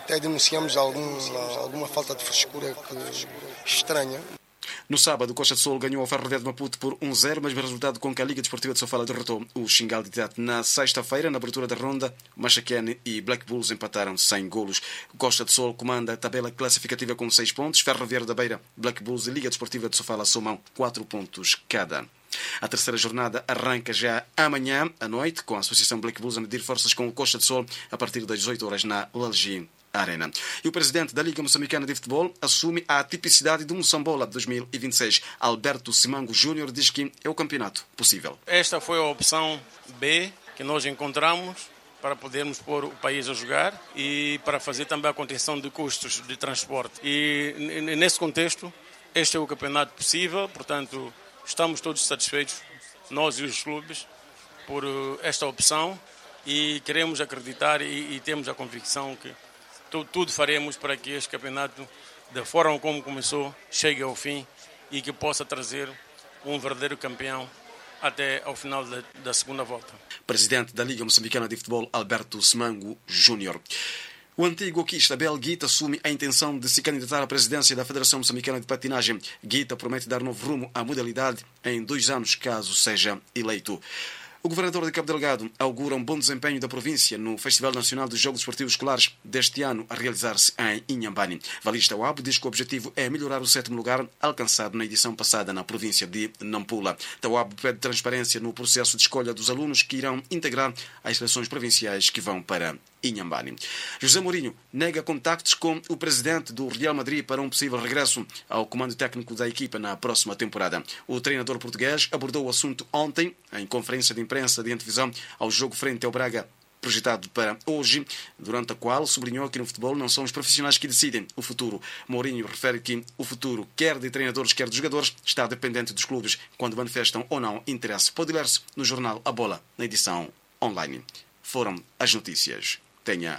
até denunciamos alguma falta de frescura estranha. No sábado, o Costa do Sol ganhou o Ferroviário de Maputo por 1-0, mesmo resultado com que a Liga Desportiva de Sofala derrotou o Xingal de Tete. Na sexta-feira, na abertura da ronda, Machacane e Black Bulls empataram sem golos. O Costa do Sol comanda a tabela classificativa com 6 pontos. Ferroviário da Beira, Black Bulls e Liga Desportiva de Sofala somam 4 pontos cada. A terceira jornada arranca já amanhã à noite, com a Associação Black Bulls a medir forças com o Costa do Sol a partir das 18 horas na Lalgi Arena. E o presidente da Liga Moçambicana de Futebol assume a atipicidade do Moçambola 2026. Alberto Simango Júnior diz que é o campeonato possível. Esta foi a opção B que nós encontramos para podermos pôr o país a jogar e para fazer também a contenção de custos de transporte. E nesse contexto, este é o campeonato possível, portanto, estamos todos satisfeitos, nós e os clubes, por esta opção e queremos acreditar e temos a convicção que tudo faremos para que este campeonato, da forma como começou, chegue ao fim e que possa trazer um verdadeiro campeão até ao final da segunda volta. Presidente da Liga Moçambicana de Futebol, Alberto Simango Júnior. O antigo hoquista Abel Guita assume a intenção de se candidatar à presidência da Federação Moçambicana de Patinagem. Guita promete dar novo rumo à modalidade em 2 anos, caso seja eleito. O governador de Cabo Delgado augura um bom desempenho da província no Festival Nacional dos Jogos Esportivos Escolares deste ano, a realizar-se em Inhambane. Valista Wabo diz que o objetivo é melhorar o 7º lugar alcançado na edição passada na província de Nampula. Tawabo pede transparência no processo de escolha dos alunos que irão integrar as seleções provinciais que vão para Inhambane. José Mourinho nega contactos com o presidente do Real Madrid para um possível regresso ao comando técnico da equipa na próxima temporada. O treinador português abordou o assunto ontem em conferência de imprensa de antevisão ao jogo frente ao Braga, projetado para hoje, durante a qual sublinhou que no futebol não são os profissionais que decidem o futuro. Mourinho refere que o futuro, quer de treinadores, quer de jogadores, está dependente dos clubes quando manifestam ou não interesse. Pode ler-se no jornal A Bola, na edição online. Foram as notícias. Tenha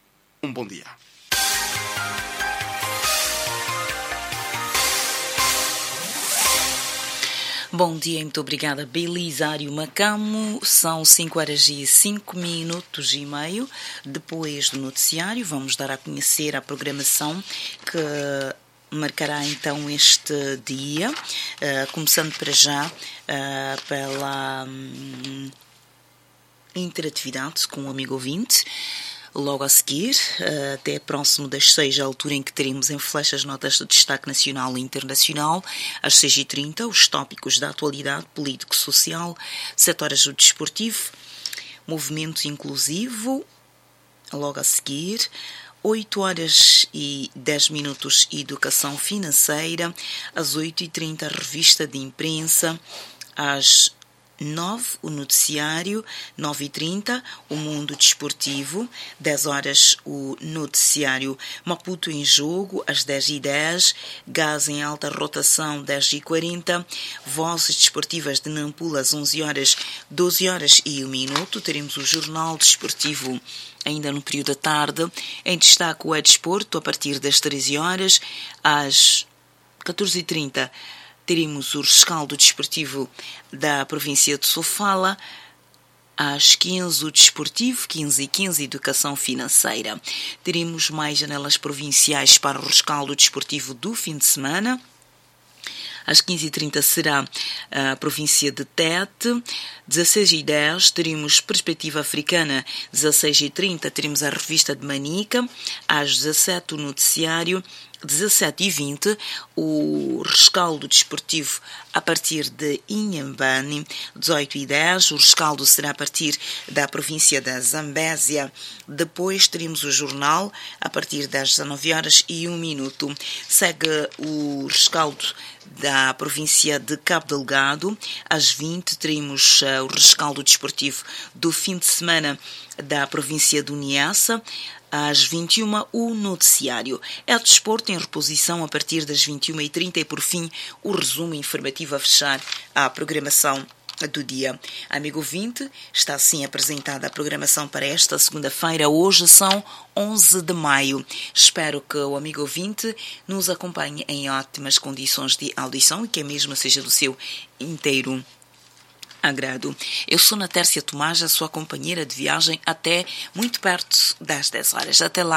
um bom dia. Bom dia, muito obrigada, Belisário Macamo. São 5h05 Depois do noticiário, vamos dar a conhecer a programação que marcará então este dia, começando para já pela interatividade com o amigo ouvinte. Logo a seguir, até próximo das 6, a altura em que teremos em flash as notas de destaque nacional e internacional. Às 6h30, os tópicos da atualidade político-social. 7 horas o desportivo, movimento inclusivo. Logo a seguir, 8h10, educação financeira. Às 8h30, a revista de imprensa. Às 9, o noticiário. 9h30, o mundo desportivo. 10 horas, o noticiário Maputo em jogo. Às 10h10, gás em alta rotação. 10h40, vozes desportivas de Nampula. Às 11 horas, 12h01. Teremos o jornal desportivo ainda no período da tarde. Em destaque o desporto a partir das 13 horas. Às 14h30, teremos o rescaldo desportivo da província de Sofala. Às 15, o desportivo. 15h15, educação financeira. Teremos mais janelas provinciais para o rescaldo desportivo do fim de semana. Às 15h30 será a província de Tete. 16h10 teremos Perspectiva Africana. 16h30 teremos a revista de Manica. Às 17h, o noticiário. 17h20, o rescaldo desportivo a partir de Inhambane. 18h10, o rescaldo será a partir da província da Zambésia. Depois teremos o jornal a partir das 19h01. Segue o rescaldo da província de Cabo Delgado. Às 20 teremos o rescaldo desportivo do fim de semana da província de Niassa. Às 21, o noticiário. É o desporto em reposição a partir das 21h30 e, por fim, o resumo informativo a fechar a programação do dia. Amigo ouvinte, está assim apresentada a programação para esta segunda-feira. Hoje são 11 de maio. Espero que o amigo ouvinte nos acompanhe em ótimas condições de audição e que a mesma seja do seu inteiro agrado. Eu sou Natércia Tomás, a sua companheira de viagem até muito perto das 10 horas. Até lá.